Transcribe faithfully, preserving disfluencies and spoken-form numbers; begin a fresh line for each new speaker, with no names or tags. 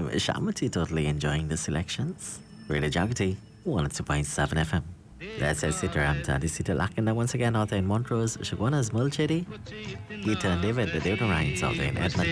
Shamati totally enjoying the selections. Radio Jagati, one oh two point seven F M. That's El Sitaram Tadi Sita Lakina once again out there in Montrose, Shaguana's Mulchedi, Gita and David, the Deuterines out there in Edmonton.